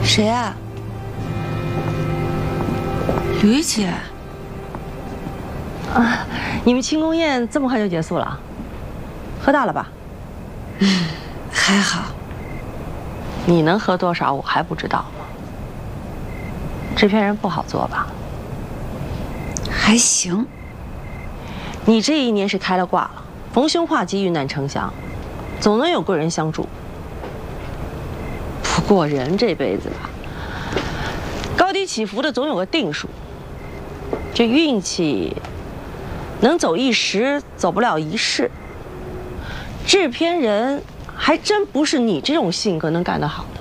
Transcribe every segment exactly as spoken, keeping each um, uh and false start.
谁啊？吕姐。 啊，你们庆功宴这么快就结束了？喝大了吧？ 嗯，还好。 你能喝多少，我还不知道吗？制片人不好做吧？ 还行。 你这一年是开了挂了，逢凶化吉，遇难成祥，总能有贵人相助。不过人这辈子吧，高低起伏的，总有个定数。这运气能走一时，走不了一世。制片人还真不是你这种性格能干得好的。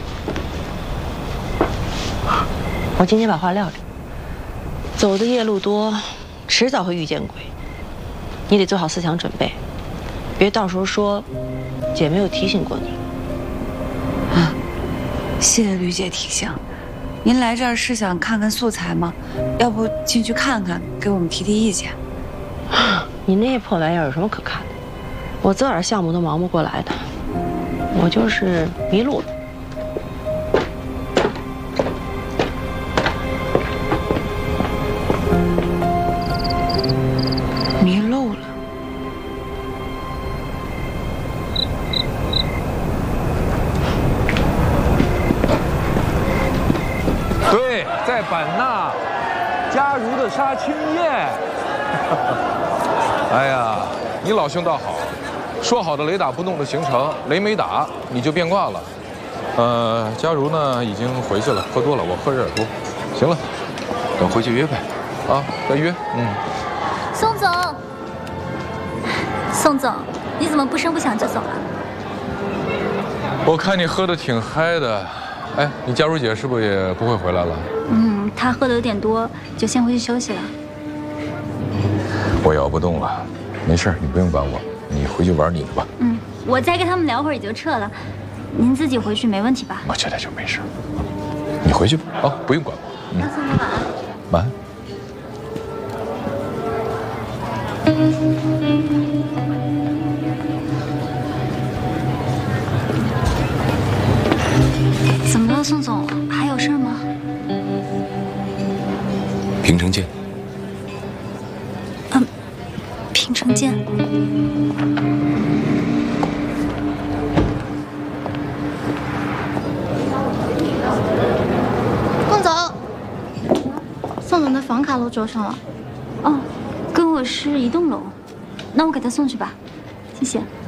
我今天把话撂着，走的夜路多，迟早会遇见鬼。你得做好思想准备，别到时候说姐没有提醒过你。 啊，谢谢吕姐提醒。您来这儿是想看看素材吗？要不进去看看，给我们提提意见。 你那破玩意儿有什么可看的？我这点项目都忙不过来的，我就是迷路了。 迷路了。 对，在版纳，嘉如的杀青宴。哎呀，你老兄倒好，说好的雷打不动的行程，雷没打你就变卦了。呃，嘉如呢已经回去了，喝多了，我喝有点多。行了，等回去约呗，啊，再约。嗯。 宋总，宋总，你怎么不声不响就走了？ 我看你喝的挺嗨的，哎，你嘉如姐是不是也不会回来了？ 嗯，她喝的有点多，就先回去休息了。 我摇不动了，没事，你不用管我，你回去玩你的吧。 嗯，我再跟他们聊会儿也就撤了，您自己回去没问题吧？ 我觉得就没事，你回去吧，啊，不用管我。 那宋总晚安。 晚安。 怎么了，宋总？还有事吗？ 平城见。 嗯，平城见。 宋总，宋总的房卡都桌上了。 哦，跟我是一栋楼，那我给他送去吧，谢谢。